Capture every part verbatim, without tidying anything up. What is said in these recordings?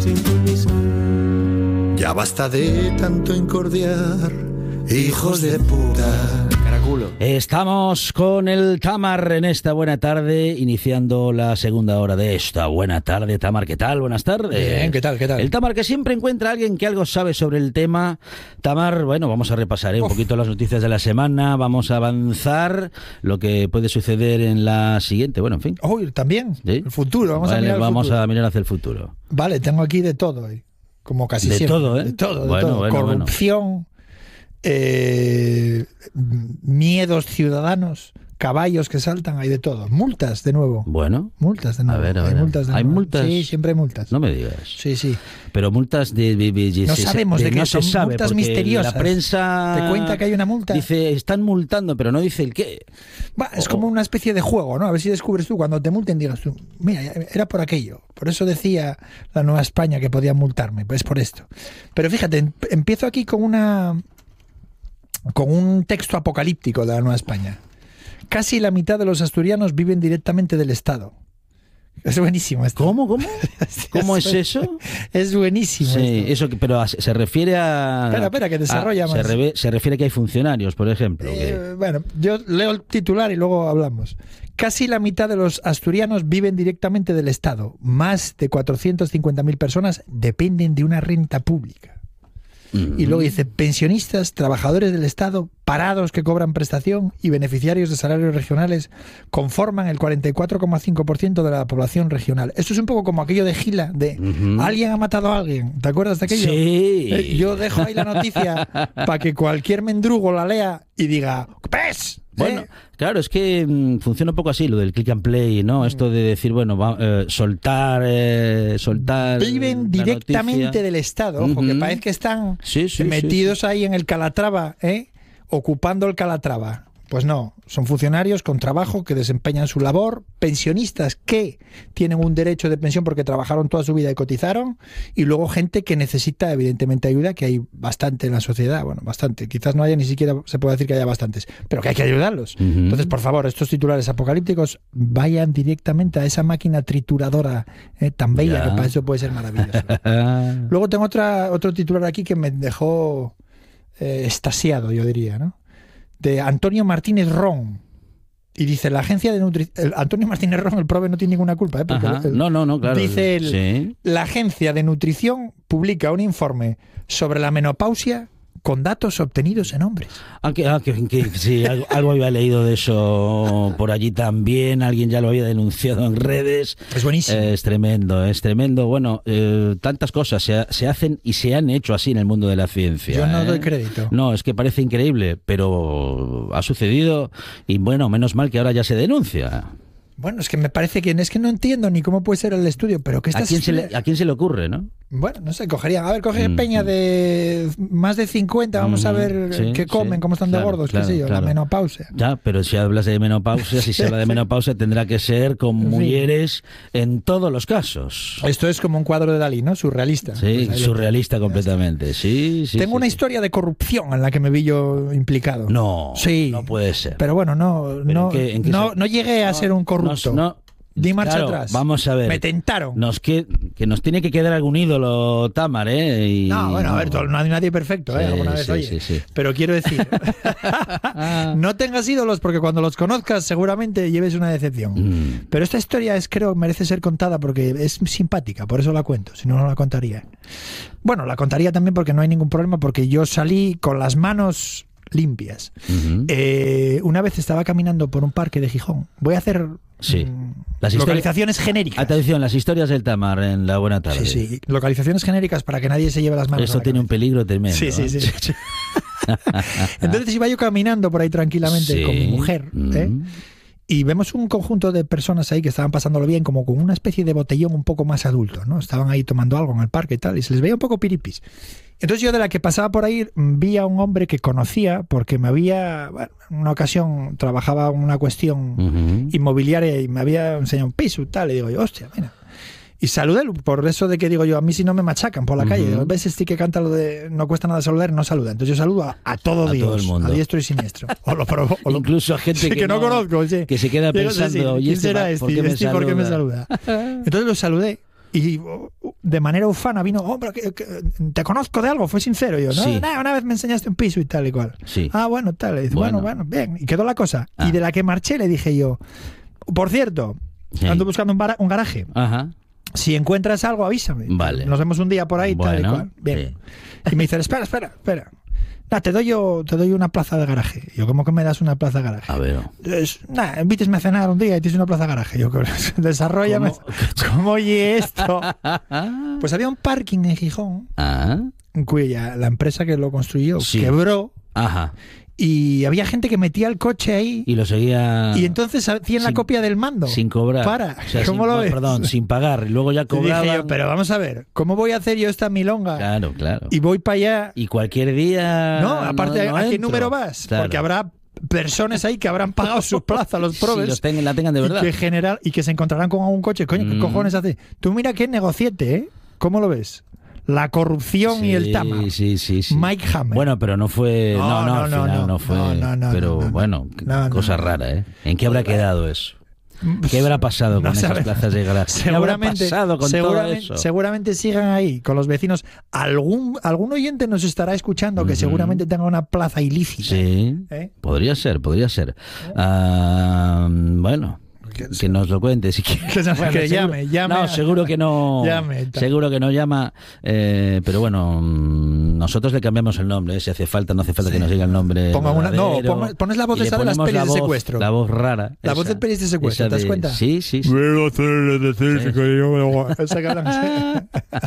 sin permiso. Ya basta de tanto incordiar, hijos de puta. Caraculo. Estamos con el Tamar en esta buena tarde, iniciando la segunda hora de esta buena tarde. Tamar, ¿qué tal? Buenas tardes. Bien, ¿qué tal? ¿Qué tal? El Tamar que siempre encuentra a alguien que algo sabe sobre el tema. Tamar, bueno, vamos a repasar ¿eh? un poquito las noticias de la semana, vamos a avanzar lo que puede suceder en la siguiente. Bueno, en fin. Uy, también, ¿Sí? el futuro, vamos vale, a mirar el Vamos futuro. a mirar hacia el futuro. Vale, tengo aquí de todo hoy, como casi De siempre. todo, ¿eh? De todo, de Bueno, todo. bueno, Corrupción, eh, miedos ciudadanos, caballos que saltan, hay de todo. Multas, de nuevo. Bueno. Multas, de nuevo. A ver, a hay ver. multas, de ¿Hay nuevo. multas? Sí, siempre hay multas. No me digas. Sí, sí. Pero multas de... de, de, de No se, sabemos de, de qué no son, se sabe, multas porque misteriosas. La prensa ¿Te cuenta que hay una multa? Dice, están multando, pero no dice el qué. Bah, es como una especie de juego, ¿no? A ver si descubres tú, cuando te multen, digas tú, mira, era por aquello. Por eso decía la Nueva España que podían multarme, pues por esto. Pero fíjate, em- empiezo aquí con una con un texto apocalíptico de la Nueva España. Casi la mitad de los asturianos viven directamente del Estado. Es buenísimo esto. ¿Cómo? ¿Cómo? ¿Cómo es eso? Es buenísimo Sí, esto. eso, que- pero a- se refiere a... Espera, espera, que desarrolla a- más. Se, reve- se refiere a que hay funcionarios, por ejemplo. que- Eh, bueno, yo leo el titular y luego hablamos. Casi la mitad de los asturianos viven directamente del Estado. Más de cuatrocientas cincuenta mil personas dependen de una renta pública. Y luego dice, pensionistas, trabajadores del Estado, parados que cobran prestación y beneficiarios de salarios regionales conforman el cuarenta y cuatro coma cinco por ciento de la población regional. Esto es un poco como aquello de Gila, de Ujú. alguien ha matado a alguien. ¿Te acuerdas de aquello? Sí. Eh, Yo dejo ahí la noticia para que cualquier mendrugo la lea y diga, ¿ves? Bueno, ¿Eh? claro, es que mm, funciona un poco así lo del click and play, ¿no? Esto de decir, bueno, va, eh, soltar, eh, soltar... Viven la directamente noticia. del Estado, ojo, que Ujú. parece que están Sí, sí, metidos sí, sí. ahí en el Calatrava, ¿eh? Ocupando el Calatrava. Pues no, son funcionarios con trabajo que desempeñan su labor, pensionistas que tienen un derecho de pensión porque trabajaron toda su vida y cotizaron, y luego gente que necesita evidentemente ayuda, que hay bastante en la sociedad, bueno, bastante, quizás no haya ni siquiera, se puede decir que haya bastantes, pero que hay que ayudarlos. Ujú. Entonces, por favor, estos titulares apocalípticos vayan directamente a esa máquina trituradora eh, tan bella, Ya. que para eso puede ser maravilloso. Luego tengo otra, otro titular aquí que me dejó eh, extasiado, yo diría, ¿no? De Antonio Martínez Ron. Y dice, la agencia de nutrición... Antonio Martínez Ron, el prove no tiene ninguna culpa, ¿eh? Porque Ajá. el- No, no, no, claro. Dice el- Sí. la agencia de nutrición publica un informe sobre la menopausia con datos obtenidos en hombres. Ah, que, ah, que, que- sí, algo, algo había leído de eso por allí también, alguien ya lo había denunciado en redes. Es buenísimo. Eh, es tremendo, es tremendo. Bueno, eh, tantas cosas se, ha- se hacen y se han hecho así en el mundo de la ciencia. Yo no ¿eh? doy crédito. No, es que parece increíble, pero ha sucedido y bueno, menos mal que ahora ya se denuncia. Bueno, es que me parece que es que no entiendo ni cómo puede ser el estudio, pero que ¿A estas... quién, se le, ¿A quién se le ocurre, no? Bueno, no sé, cogerían. A ver, coge Mm, peña mm. de más de cincuenta, vamos a Mm, ver sí, qué comen, sí, cómo están claro, de gordos, claro, qué sé yo, claro. la menopausia. Ya, pero si hablas de menopausia, si se habla de menopausia, tendrá que ser con En fin. mujeres en todos los casos. Esto es como un cuadro de Dalí, ¿no? Surrealista. Sí, Pues ahí lo- surrealista completamente. Sí, sí. Tengo sí, una sí. historia de corrupción en la que me vi yo implicado. No, Sí. no puede ser. Pero bueno, no, ¿Pero no, en qué- en qué no, se- no llegué a No, ser un corrupto. no, no. Di marcha Claro, atrás. Vamos a ver. Me tentaron. Nos que, que nos tiene que quedar algún ídolo, Tamar, ¿eh? Y- No, bueno, a ver, todo- no hay nadie perfecto, ¿eh? Sí, Alguna vez, sí, oye. sí, sí. Pero quiero decir, no tengas ídolos porque cuando los conozcas seguramente lleves una decepción. Mm. Pero esta historia es, creo, merece ser contada porque es simpática, por eso la cuento, si no, no la contaría. Bueno, la contaría también porque no hay ningún problema, porque yo salí con las manos limpias. Ujú. Eh, una vez estaba caminando por un parque de Gijón. Voy a hacer Sí. mm, Las localizaciones genéricas. Atención, las historias del Tamar en la buena tarde. Sí, sí, localizaciones genéricas para que nadie se lleve las manos. a Esto la tiene un cabeza. peligro tremendo. Sí, sí, ¿eh? sí. Entonces iba yo caminando por ahí tranquilamente Sí. con mi mujer, ¿eh? Mm. Y vemos un conjunto de personas ahí que estaban pasándolo bien, como con una especie de botellón un poco más adulto, ¿no? Estaban ahí tomando algo en el parque y tal, y se les veía un poco piripis. Entonces yo, de la que pasaba por ahí, vi a un hombre que conocía porque me había, bueno, en una ocasión trabajaba en una cuestión Ujú. inmobiliaria y me había enseñado un piso y tal, y digo yo, hostia, mira. Y saludé, por eso de que digo yo, a mí si no me machacan por la calle, Ujú. digo, ves este que canta lo de no cuesta nada saludar, no saluda. Entonces yo saludo a, a todo A Dios, todo el mundo. a diestro y siniestro. O lo provo- o lo- Incluso a gente Sí, que, que no conozco, sí. que se queda Digo, sí, pensando, sí, oye, ¿quién este será va- este? ¿por qué me Este, ¿por qué me saluda? saluda? Entonces lo saludé Y de manera ufana vino, hombre, que, que, te conozco de algo, fue sincero. Y yo, no, Sí. no, una vez me enseñaste un piso y tal y cual. Sí. Ah, bueno, tal. Y dice, bueno, Bueno. bueno, bien. Y quedó la cosa. Ah. Y de la que marché le dije yo, por cierto, Sí. ando buscando un, bara- un garaje. Ajá. Si encuentras algo, avísame. Vale. Nos vemos un día por ahí, tal y Bueno, cual. Bien. sí. Y me dice, espera, espera, espera. Nah, te doy yo, te doy una plaza de garaje. Y yo, ¿cómo que me das una plaza de garaje? A ver. Es, nah, invítesme a cenar un día y tienes una plaza de garaje. Yo, desarrollame. ¿Cómo? ¿Cómo oye esto? Pues había un parking en Gijón, Ah, cuya la empresa que lo construyó Sí. quebró, ajá. y había gente que metía el coche ahí Y lo seguía y entonces hacían la sin- copia del mando. sin cobrar. Para. O sea, ¿Cómo sin- lo no, ves? Perdón, sin pagar. Y luego ya Y dije cobraban. yo, pero vamos a ver, ¿cómo voy a hacer yo esta milonga? Claro, claro. Y voy para allá. Y cualquier día. No, aparte, no ¿a qué entro. número vas? Claro. Porque habrá personas ahí que habrán pagado su plaza, los Sí, probes. los tengan, la tengan de y verdad. que general y que se encontrarán con algún coche. Coño, ¿qué Mm. cojones hace? Tú mira qué negociete, ¿eh? ¿Cómo lo ves? La corrupción y el tama. Sí, sí, sí, sí. Mike Hammer. Bueno, pero no fue. No, No, no, no, al no, final no. no fue. No, no, no, pero no, no. bueno, No, no, cosa no. rara, ¿eh? ¿En qué habrá quedado eso? ¿Qué habrá pasado No con esas sabemos. plazas de garaje? ¿Qué habrá Seguramente, pasado con todo seguramente, eso? seguramente sigan ahí con los vecinos. Algún, algún oyente nos estará escuchando que Ujú. seguramente tenga una plaza ilícita. Sí, ¿Eh? podría ser, podría ser. Ah, bueno, que nos lo cuente si quiere. Que, Bueno, que seguro- llame, llame. No, seguro que no. Llame, tal. seguro que no llama. eh, pero bueno, mm, nosotros le cambiamos el nombre. eh, si hace falta, no hace falta Sí. que nos diga el nombre. Ponga una- no, verdadero, ponga- pones la voz y le esa de las ponemos pelis la de voz- secuestro. La voz rara. La voz esa, de pelis de secuestro, esa ¿te das de- cuenta? Sí, sí, sí. Quiero hacerle decir Sí. que yo me lo- Esa que hablan-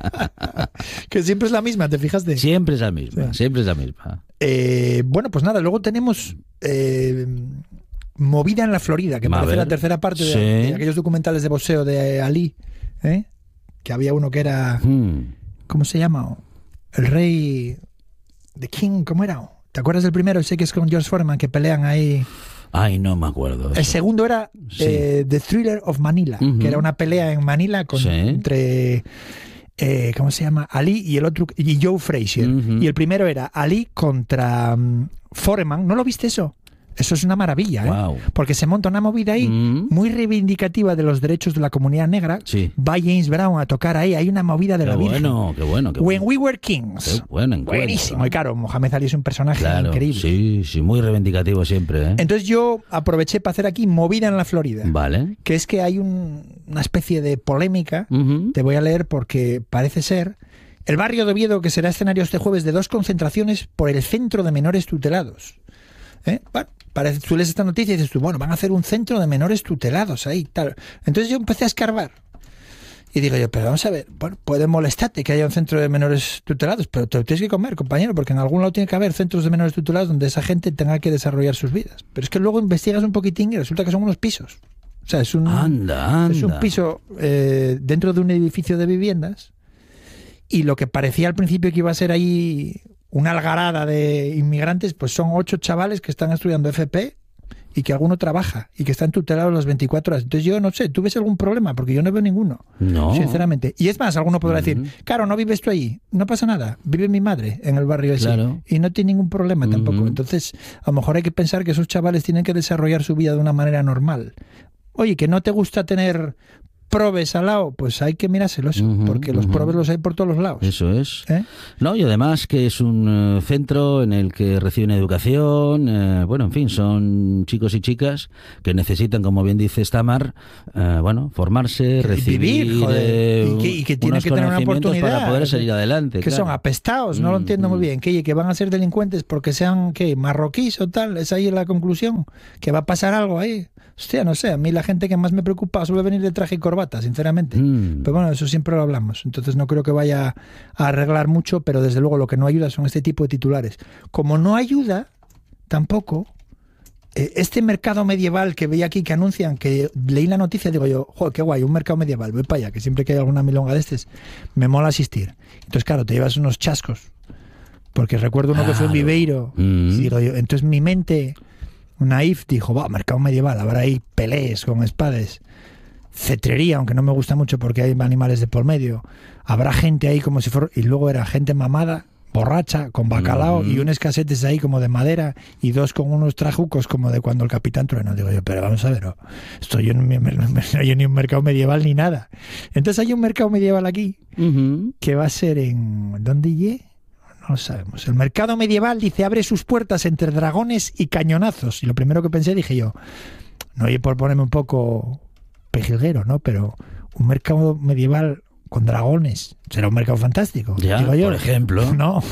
que siempre es la misma, ¿te fijaste? Siempre es la misma, Sí. siempre es la misma. Eh, bueno, pues nada, luego tenemos eh, Movida en la Florida, que A parece ver. la tercera parte de, Sí. de aquellos documentales de boxeo de Ali, ¿eh? Que había uno que era, Hmm. ¿cómo se llama? El rey de King, ¿cómo era? ¿Te acuerdas del primero? Sé que es con George Foreman, que pelean ahí. Ay, no me acuerdo. El segundo era Sí. eh, The Thriller of Manila, Ujú. que era una pelea en Manila con, Sí. entre, eh, ¿cómo se llama? Ali y el otro, y Joe Frazier. Ujú. Y el primero era Ali contra um, Foreman. ¿No lo viste eso? Eso es una maravilla, ¿eh? Wow. Porque se monta una movida ahí Mm. muy reivindicativa de los derechos de la comunidad negra. Sí. Va James Brown a tocar ahí, hay una movida de Qué la Virgen. bueno, qué bueno. Qué When bueno. We Were Kings. Qué buen encuentro. Buenísimo. Y claro, Mohamed Ali es un personaje Claro, increíble. sí, sí, muy reivindicativo siempre, ¿eh? Entonces yo aproveché para hacer aquí Movida en la Florida. Vale. Que es que hay un- una especie de polémica. Ujú. Te voy a leer porque parece ser el barrio de Oviedo que será escenario este jueves de dos concentraciones por el centro de menores tutelados. ¿Eh? Bueno, parece, tú lees esta noticia y dices tú, bueno, van a hacer un centro de menores tutelados ahí, tal. Entonces yo empecé a escarbar. Y digo yo, pero vamos a ver, bueno, puede molestarte que haya un centro de menores tutelados, pero te lo tienes que comer, compañero, porque en algún lado tiene que haber centros de menores tutelados donde esa gente tenga que desarrollar sus vidas. Pero es que luego investigas un poquitín y resulta que son unos pisos. O sea, es un, Anda, anda. es un piso eh, dentro de un edificio de viviendas y lo que parecía al principio que iba a ser ahí una algarada de inmigrantes, pues son ocho chavales que están estudiando F P y que alguno trabaja y que están tutelados las veinticuatro horas. Entonces yo no sé, ¿tú ves algún problema? Porque yo no veo ninguno, No. sinceramente. Y es más, alguno podrá Ujú. decir, claro, no vives tú ahí, no pasa nada, vive mi madre en el barrio ese Claro. y no tiene ningún problema tampoco. Ujú. Entonces, a lo mejor hay que pensar que esos chavales tienen que desarrollar su vida de una manera normal. Oye, que no te gusta tener probes al lado, pues hay que mirárselo eso, Ujú, porque los ujú. probes los hay por todos los lados. Eso es. ¿Eh? No, y además que es un eh, centro en el que reciben educación, eh, bueno, en fin, son chicos y chicas que necesitan, como bien dice Tamar, eh, bueno, formarse, recibir vivir, joder, eh, y que- y que tienen unos que tener una conocimientos oportunidad, para poder salir adelante. Que claro. son apestados, no lo Mm, entiendo muy mm. bien. Que, que van a ser delincuentes porque sean, ¿qué? Marroquíes o tal, es ahí la conclusión. Que va a pasar algo ahí. Hostia, no sé, a mí la gente que más me preocupa suele venir de traje y corbata, sinceramente. Mm. Pero bueno, eso siempre lo hablamos. Entonces no creo que vaya a arreglar mucho, pero desde luego lo que no ayuda son este tipo de titulares. Como no ayuda, tampoco, eh, este mercado medieval que veía aquí que anuncian, que leí la noticia, digo yo, joder, qué guay, un mercado medieval, voy para allá, que siempre que hay alguna milonga de estos, me mola asistir. Entonces, claro, te llevas unos chascos. Porque recuerdo uno que fue en Claro. Viveiro. Mm. Y digo yo, entonces mi mente naif dijo, va, mercado medieval, habrá ahí peleas con espadas, cetrería, aunque no me gusta mucho porque hay animales de por medio, habrá gente ahí como si fuera, y luego era gente mamada, borracha, con bacalao Mm. y unos casetes ahí como de madera y dos con unos trajucos como de cuando el Capitán Trueno. Digo yo, pero vamos a ver, no, estoy en, no hay ni un mercado medieval ni nada. Entonces hay un mercado medieval aquí Ujú. que va a ser en... ¿Dónde llegué? No lo sabemos. El mercado medieval, dice, abre sus puertas entre dragones y cañonazos. Y lo primero que pensé, dije yo, no oye por ponerme un poco pejiguero, ¿no? Pero un mercado medieval con dragones será un mercado fantástico. Ya, digo yo. por ejemplo. No.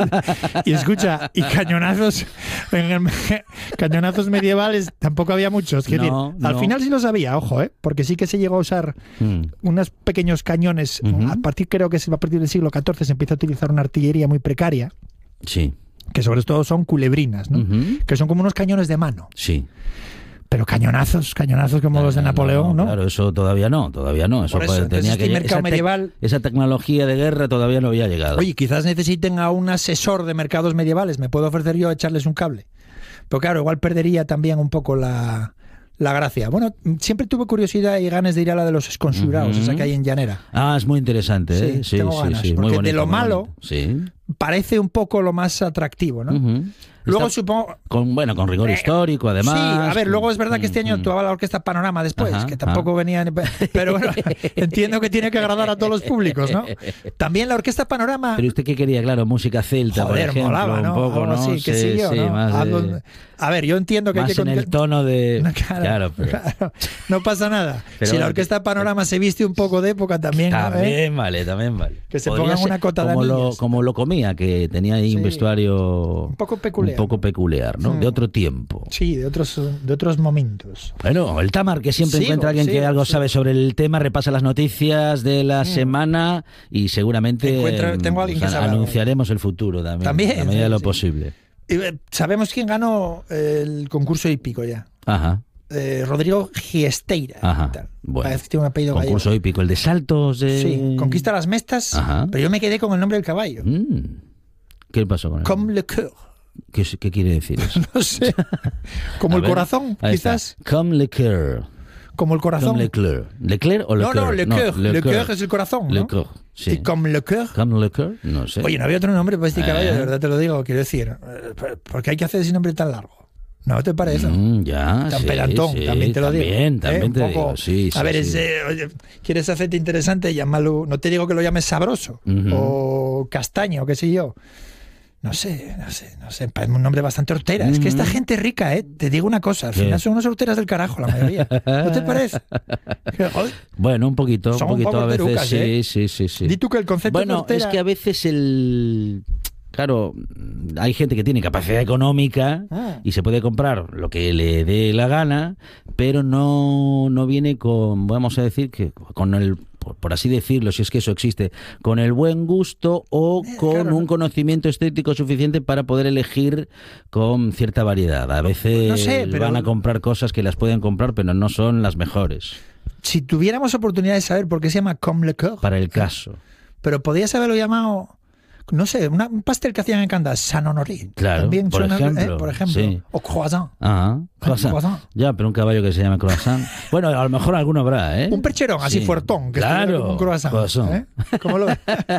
Y escucha, y cañonazos, en el, cañonazos medievales tampoco había muchos. Quiero No, decir, al no. final sí los había, ojo, ¿eh? Porque sí que se llegó a usar Mm. unos pequeños cañones. Ujú. A partir, creo que es a partir del siglo catorce se empieza a utilizar una artillería muy precaria, Sí. que sobre todo son culebrinas, ¿no? Ujú. Que son como unos cañones de mano. Sí. Pero cañonazos, cañonazos como los de Napoleón, ¿no? Claro, eso todavía no, todavía no. Eso Por eso, pues, entonces tenía este que mercado esa, tec- medieval- esa tecnología de guerra todavía no había llegado. Oye, quizás necesiten a un asesor de mercados medievales. ¿Me puedo ofrecer yo a echarles un cable? Pero claro, igual perdería también un poco la, la gracia. Bueno, siempre tuve curiosidad y ganas de ir a la de los esconsurados, Ujú. esa que hay en Llanera. Ah, es muy interesante, ¿eh? Sí, Sí, tengo sí, ganas, sí, muy porque de bonito, lo muy malo- bonito. Sí. Parece un poco lo más atractivo, ¿no? Ujú. Luego Está supongo... con, bueno, con rigor Eh, histórico, además. Sí, a ver, con- luego es verdad que este año Ujú. actuaba la Orquesta Panorama después, Ajá, que tampoco venía... ni- Pero bueno, entiendo que tiene que agradar a todos los públicos, ¿no? También la Orquesta Panorama... Pero usted qué quería, claro, música celta, Joder, por ejemplo, molaba, ¿no? un poco, Algo ¿no? así, qué sé yo, sí, ¿no? más, Algo- de- A ver, yo entiendo que más hay que... en el tono de... No, claro, Claro, pero- claro, no pasa nada. Pero si la bueno, Orquesta que- Panorama se viste un poco de época también, ¿no? ¿Eh? También vale, también vale. Que se Podría pongan ser una cota de como lo, anillas. como lo comía, que tenía ahí un Sí. vestuario Un poco peculiar. un poco peculiar, ¿no? Mm. De otro tiempo. Sí, de otros, de otros momentos. Bueno, el Tamar, que siempre Sigo, encuentra a alguien que sigo, algo sigo. sabe sobre el tema, repasa las noticias de la semana y seguramente Encuentra- eh, tengo a alguien pues, que sabe algo. anunciaremos el futuro también, También, a la medida de sí, lo sí. posible. Y, eh, sabemos quién ganó el concurso hípico ya. Ajá, Eh, Rodrigo Giesteira. ajá. Tal. Bueno, Parece que tiene un apellido gallego. concurso hípico, el de saltos de... Sí, conquista las mestas, Ajá. pero yo me quedé con el nombre del caballo. Mm. ¿Qué pasó con él? Comme le coeur. ¿Qué, qué quiere decir eso? No sé. Como A el ver, corazón, ahí está. quizás. Comme le coeur. Como el corazón. Comme le coeur. ¿Leclerc o le No, coeur? no, le coeur. Le coeur es el corazón, Le ¿no? coeur, sí. Y comme le coeur. Comme le coeur, no sé. Oye, no había otro nombre para este caballo, Eh. de verdad te lo digo, quiero decir. eh, ¿Por qué hay que hacer ese nombre tan largo? ¿No te parece? Mm, ya, Tan sí, pedantón, sí, también te lo digo. También, ¿eh? también Un te poco- digo, sí, sí, A ver, sí. es, eh, oye, ¿quieres hacerte interesante? Llámalo, no te digo que lo llames sabroso Ujú. o castaño, qué sé yo. No sé, no sé, no sé, parece un nombre bastante hortera. Es que esta Ujú. gente rica, ¿eh? Te digo una cosa, al ¿Qué? final son unas horteras del carajo la mayoría. ¿No te parece? Que, joder, Bueno, un poquito, Son un un poquito poco a veces, perucas, sí, ¿eh? sí, sí, sí. Di tú que el concepto de Bueno, hortera... es que a veces el... Claro, hay gente que tiene capacidad económica Ah. y se puede comprar lo que le dé la gana, pero no, no viene con, vamos a decir, que con el, por, por así decirlo, si es que eso existe, con el buen gusto o Eh, con claro, un no- conocimiento estético suficiente para poder elegir con cierta variedad. A veces No sé, pero- van a comprar cosas que las pueden comprar, pero no son las mejores Si tuviéramos oportunidad de saber por qué se llama comme le coeur, para el caso. pero podías haberlo llamado, no sé, una- un pastel que hacían en Canadá, San Honoré. Claro, También por suena, ejemplo, ¿eh? Por ejemplo. sí. O croissant. Ajá, croissant. croissant. Ya, pero un caballo que se llama croissant. Bueno, a lo mejor alguno habrá, ¿eh? Un percherón así Sí. fuertón, que Claro, estuviera como un croissant. croissant. ¿eh? ¿Cómo lo-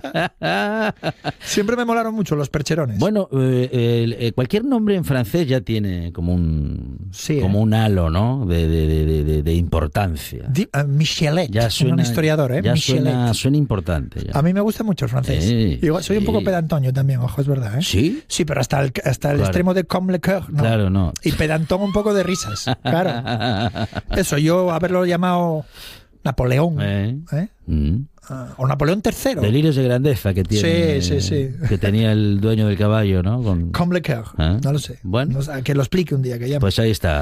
Siempre me molaron mucho los percherones. Bueno, eh, el- eh, cualquier nombre en francés ya tiene como un Sí, como ¿eh? un halo, ¿no? De, de, de, de- de- de importancia. Di- uh, Michelet, Ya suena, un historiador, ¿eh? ya Michelet. suena, suena importante. Ya. A mí me gusta mucho el francés. Sí, Igual, soy un poco sí. pedantoño también, ojo, es verdad, ¿eh? ¿Sí? Sí, pero hasta el, hasta el Claro. extremo de comme le coeur, no. Claro, no. Y pedantón un poco de risas, claro. Eso, yo haberlo llamado Napoleón, Eh. ¿eh? Mm. Ah, o Napoleón tercero. Delirios de grandeza que tiene, Sí, sí, sí. que tenía el dueño del caballo, ¿no? Con, Comme le coeur, ¿Eh? no lo sé. Bueno. No sé, que lo explique un día, que llame. Pues ahí está.